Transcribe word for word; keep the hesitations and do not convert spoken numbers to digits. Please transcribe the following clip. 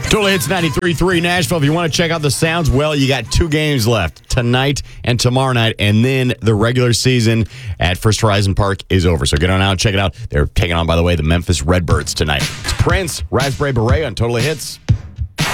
Totally Hits ninety-three point three Nashville. If you want to check out the sounds, well, you got two games left, tonight and tomorrow night, and then the regular season at First Horizon Park is over. So get on out, check it out. They're taking on, by the way, the Memphis Redbirds tonight. It's Prince, Raspberry Beret on Totally Hits.